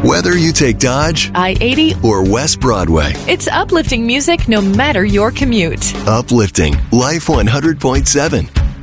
Whether you take Dodge, I-80, or West Broadway, it's uplifting music no matter your commute. uplifting Life 100.7.